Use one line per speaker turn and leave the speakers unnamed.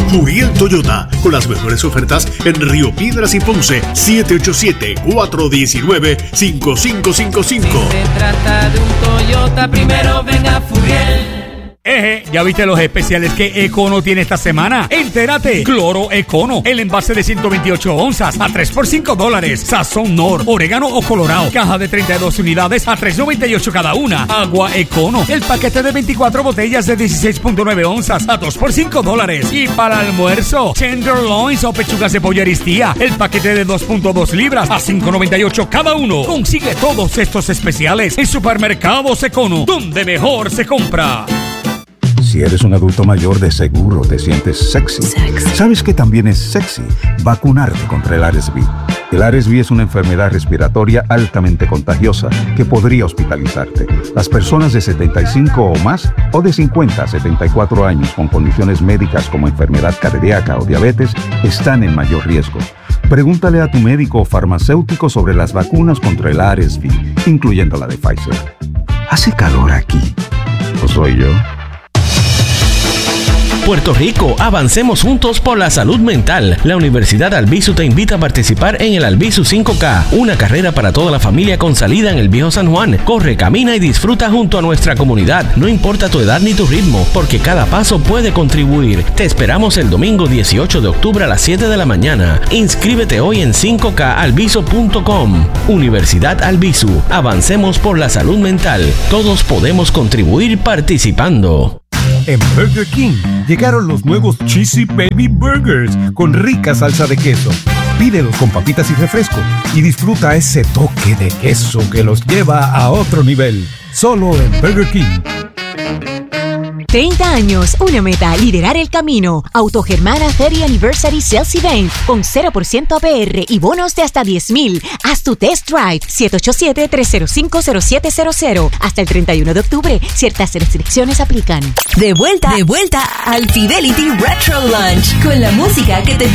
Furiel Toyota, con las mejores ofertas en Río Piedras y Ponce. 787-419-5555.
Si se trata de un Toyota, primero venga Furiel.
¿Ya viste los especiales que Econo tiene esta semana? Entérate. Cloro Econo, el envase de 128 onzas a $3 por $5. Sazón Nor, orégano o colorado, caja de 32 unidades a $3.98 cada una. Agua Econo, el paquete de 24 botellas de 16.9 onzas a $2 por $5. Y para almuerzo, tenderloins o pechugas de pollo Aristía, el paquete de 2.2 libras a $5.98 cada uno. Consigue todos estos especiales en Supermercados Econo, donde mejor se compra.
Si eres un adulto mayor, de seguro te sientes sexy. ¿Sabes que también es sexy vacunarte contra el RSV? El RSV es una enfermedad respiratoria altamente contagiosa que podría hospitalizarte. Las personas de 75 o más o de 50 a 74 años con condiciones médicas como enfermedad cardíaca o diabetes están en mayor riesgo. Pregúntale a tu médico o farmacéutico sobre las vacunas contra el RSV, incluyendo la de Pfizer. ¿Hace calor aquí? ¿O soy yo?
Puerto Rico, avancemos juntos por la salud mental. La Universidad Albizu te invita a participar en el Albizu 5K, una carrera para toda la familia con salida en el Viejo San Juan. Corre, camina y disfruta junto a nuestra comunidad. No importa tu edad ni tu ritmo, porque cada paso puede contribuir. Te esperamos el domingo 18 de octubre a las 7 de la mañana. Inscríbete hoy en 5kalbizu.com. Universidad Albizu, avancemos por la salud mental. Todos podemos contribuir participando.
En Burger King llegaron los nuevos Cheesy Baby Burgers con rica salsa de queso. Pídelos con papitas y refresco y disfruta ese toque de queso que los lleva a otro nivel. Solo en Burger King.
30 años, una meta, liderar el camino. Autogermana 30 Anniversary Sales Event con 0% APR y bonos de hasta $10,000. Haz tu test drive, 787-305-0700. Hasta el 31 de octubre, ciertas restricciones aplican.
De vuelta al Fidelity Retro Lunch, con la música que te